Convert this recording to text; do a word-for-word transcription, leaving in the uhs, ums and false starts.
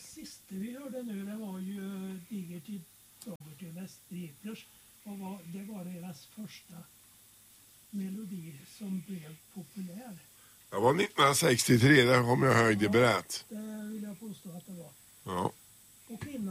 sista vi hörde nu, det var ju Digert i Dagert till Västerhitlers. Och var, det var deras första melodi som blev populär. Det var nittonhundrasextiotre, där kom jag högde Ja, berätt. det vill jag påstå att det var. Ja.